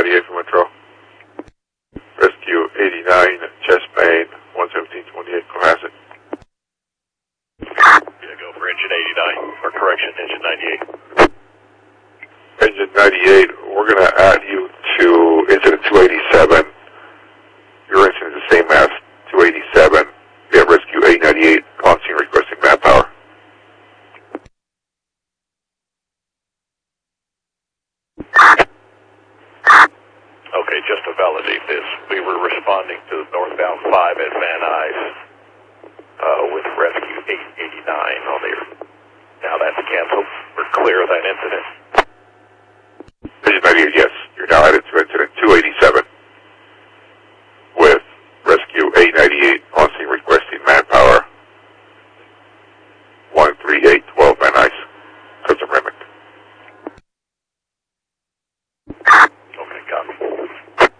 98 from Metro. Rescue 89, chest pain, 11728, Cohasset. Yeah, go for engine 89, or correction, engine 98. Engine 98, we're going to add you to incident 287. Your incident is the same as 287. We have rescue 898 on scene requesting manpower. Okay, just to validate this, we were responding to northbound 5 at Van Nuys with rescue 889 on there. Now that's canceled. We're clear of that incident.